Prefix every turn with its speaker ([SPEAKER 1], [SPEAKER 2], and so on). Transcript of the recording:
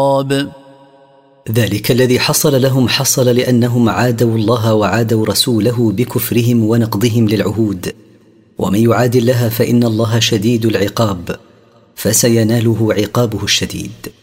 [SPEAKER 1] ذلك الذي حصل لهم حصل لأنهم عادوا الله وعادوا رسوله بكفرهم ونقضهم للعهود، ومن يعاد الله فإن الله شديد العقاب، فسيناله عقابه الشديد.